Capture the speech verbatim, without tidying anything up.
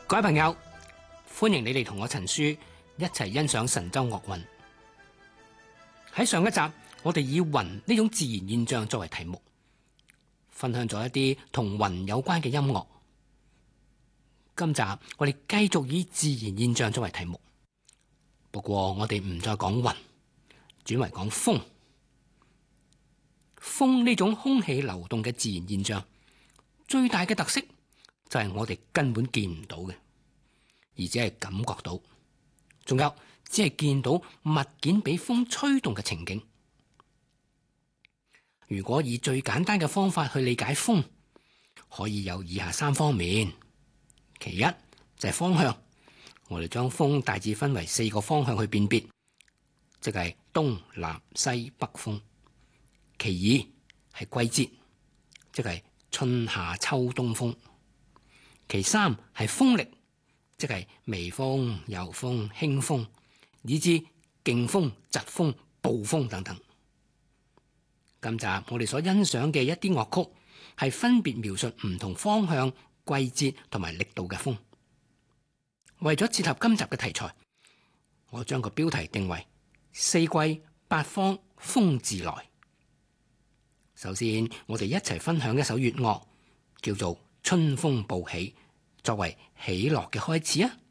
各位朋友，歡迎你哋同我陳書一齊欣賞神州樂韻。喺上一集，我哋以雲呢種自然現象作為題目，分享咗一啲同雲有關嘅音樂。今集我哋繼續以自然現象作為題目，不過我哋唔再講雲，轉為講風。風呢種空氣流動嘅自然現象，最大嘅特色就係我哋根本見唔到嘅，而只係感覺到，仲有只係見到物件俾風吹動嘅情景。如果以最簡單嘅方法去理解風，可以有以下三方面。其一就係方向，我哋將風大致分為四個方向去辨別，即係東南西北風。其二係季節，即係春夏秋冬風。其三係風力，即係微風、柔風、輕風，以至勁風、疾風、暴風等等。今集我哋所欣賞嘅一啲樂曲，係分別描述唔同方向、季節同埋力度嘅風。為咗切合今集嘅題材，我將個標題定為四季八方風自來。首先，我哋一齊分享一首粵樂，叫做《春風報喜》，作為喜樂嘅開始啊！